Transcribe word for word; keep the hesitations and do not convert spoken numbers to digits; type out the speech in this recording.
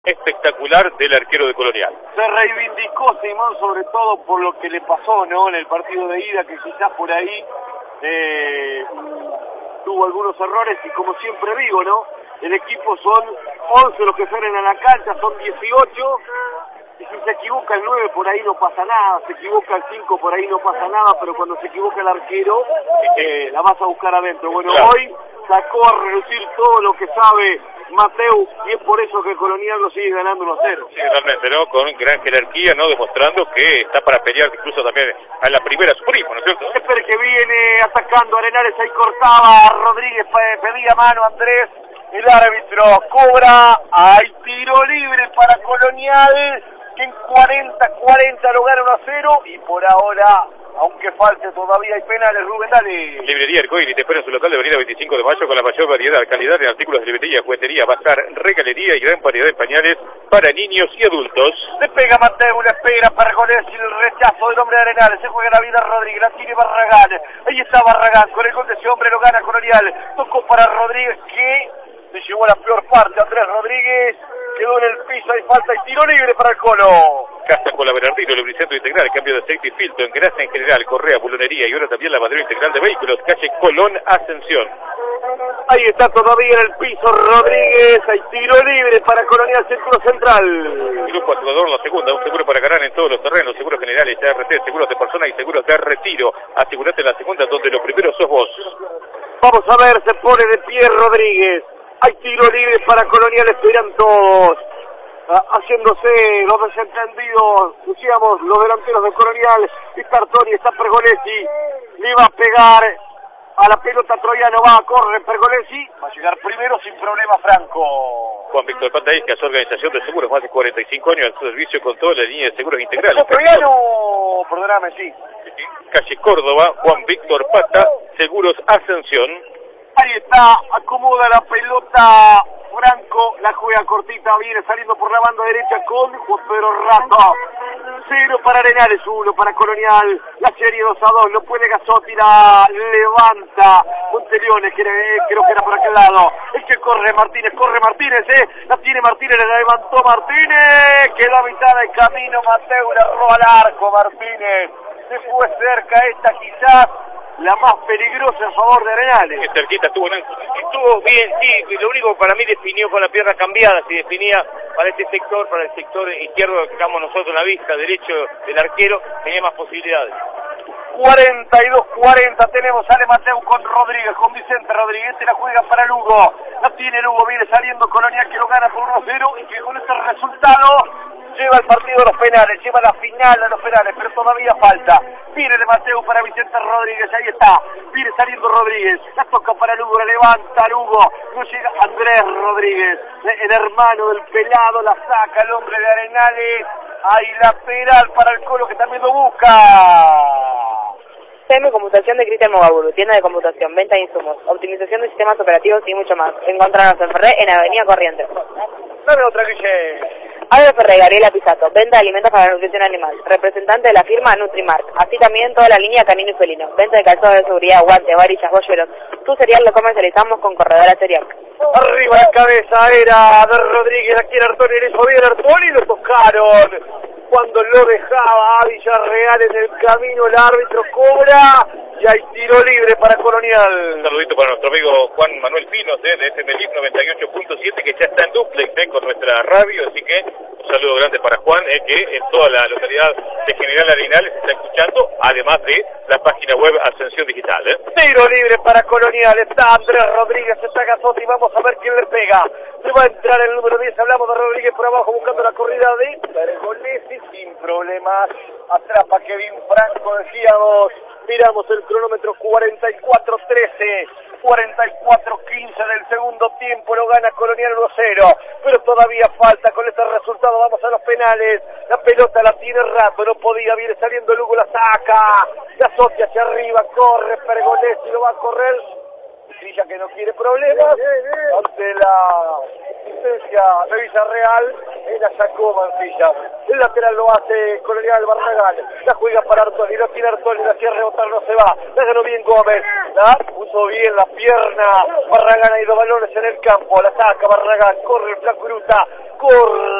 Espectacular del arquero de Colonial. Se reivindicó Simón sobre todo por lo que le pasó, ¿no? En el partido de ida, que quizás por ahí eh, tuvo algunos errores y como siempre digo, ¿no? El equipo son once los que salen a la cancha, son dieciocho y si se equivoca el nueve por ahí no pasa nada, se equivoca el cinco por ahí no pasa nada, pero cuando se equivoca el arquero eh, la vas a buscar adentro. Bueno, claro. Hoy sacó a relucir todo lo que sabe Mateu y es por eso que Colonial lo sigue ganando uno a cero. Sí, realmente, ¿no? Con gran jerarquía, ¿no? Demostrando que está para pelear incluso también a la primera supremo, ¿no es cierto? Esper que viene atacando Arenales, ahí cortaba, Rodríguez pedía mano, Andrés, el árbitro cobra, hay tiro libre para Colonial, que en cuarenta cuarenta lo gana uno a cero y por ahora, aunque falte todavía hay penales. Rubén, dale. Librería Arcoíris te espera en su local de avenida veinticinco de mayo con la mayor variedad, calidad de artículos de librería, juguetería, bazar, regalería y gran variedad de pañales para niños y adultos. Le pega Mateo, le espera Pergolesi, el rechazo del hombre de Arenales, se juega la vida Rodríguez, la tiene Barragán, ahí está Barragán, con el gol de ese hombre lo gana Colonial, tocó para Rodríguez que se llevó a la peor parte, Andrés Rodríguez quedó en el piso, hay falta y tiro libre para el Colo. Casa con la Bernardino, lubricento integral, cambio de aceite y filtro, engrase en general, correa, bulonería y ahora también lavadero integral de vehículos, calle Colón, Ascensión. Ahí está todavía en el piso Rodríguez, hay tiro libre para Colonial, círculo central. Grupo Actuador, la segunda, un seguro para ganar en todos los terrenos, seguros generales, A R T, seguros de personas y seguros de retiro. Asegúrate en la segunda donde lo primero sos vos. Vamos a ver, se pone de pie Rodríguez. Hay tiro libre para Colonial, esperan todos. Haciéndose los desentendidos, decíamos, los delanteros de Colonial. Y Tartoni, está Pergolesi, le va a pegar a la pelota Troyano, va a correr Pergolesi, va a llegar primero sin problema Franco. Juan Víctor Pata Iscas, organización de seguros, más de cuarenta y cinco años en su servicio con toda la línea de seguros integrales. Troyano, perdóname, sí. Calle Córdoba, Juan Víctor Pata, Seguros Ascensión. Ahí está, acomoda la pelota Franco, la juega cortita, viene saliendo por la banda derecha con Juan Pedro Rato. Cero para Arenales, uno para Colonial, la serie dos a dos, no puede Gasotti, la levanta Monteleones, que creo que era por aquel lado. Es que corre Martínez, corre Martínez, eh, la tiene Martínez, la levantó Martínez, quedó a mitad del camino, Mateo le roba al arco, Martínez, se fue cerca esta quizás la más peligrosa a favor de Arenales. Que cerquita estuvo, ¿no? Estuvo bien, sí, lo único para mí definió con la pierna cambiada, si definía para este sector, para el sector izquierdo que estamos nosotros en la vista, derecho del arquero, tenía más posibilidades. cuarenta y dos cuarenta tenemos, sale Mateu con Rodríguez, con Vicente Rodríguez, se la juega para Lugo, la tiene Lugo, viene saliendo Colonial que lo gana por uno a cero y que con este resultado lleva el partido a los penales, lleva la final a los penales, pero todavía falta. Viene de Mateu para Vicente Rodríguez, ahí está, viene saliendo Rodríguez, la toca para Lugo, la levanta Lugo, no llega Andrés Rodríguez, el hermano del pelado, la saca el hombre de Arenales, ahí lateral para el Colo que también lo busca. C M Computación de Cristian Mogaburu, tienda de computación, venta de insumos, optimización de sistemas operativos y mucho más. Encontrarnos en Ferré, en Avenida Corrientes. Dame otra, Guille. Álvaro Ferré, Gabriela Pisato, venta de alimentos para la nutrición animal, representante de la firma Nutrimark, así también toda la línea canino y felino, venta de calzado de seguridad, guantes, varillas, bolleros. Tu cereal lo comercializamos con Corredora Cereal. Arriba la cabeza era de Rodríguez, aquí en Artoni, le hizo bien Artoni y lo tocaron. Cuando lo dejaba a Villarreal en el camino, el árbitro cobra y hay tiro libre para Colonial. Un saludito para nuestro amigo Juan Manuel Pinos, eh, de F M L I F noventa y ocho punto siete, que ya está en duplex eh, con nuestra radio, así que un saludo grande para Juan, eh, que en toda la localidad de General Arenales está escuchando, además de la página web Ascensión Digital. Eh. Tiro libre para Colonial, está Andrés Rodríguez, está Gasotti, vamos a ver quién le pega. Se va a entrar el número diez, hablamos de Rodríguez por abajo buscando la corrida de Pergolesi sin problemas. Atrapa Kevin Franco, decíamos, miramos el cronómetro cuarenta y cuatro trece, cuarenta y cuatro quince del segundo tiempo, lo gana Colonial uno a cero, pero todavía falta con este resultado, vamos a los penales, la pelota la tiene Rato, no podía, viene saliendo Lugo, la saca, la asocia hacia arriba, corre Pergolesi, lo va a correr Mancilla que no quiere problemas, ante la asistencia de Villarreal, la sacó Mancilla. El lateral lo hace Colonial Barragán, la juega para Artoli, la tiene Artoli, la hacía rebotar, no se va, la ganó bien Gómez, la puso bien la pierna, Barragán ha ido balones en el campo, la saca Barragán, corre el Flacuruta, corre.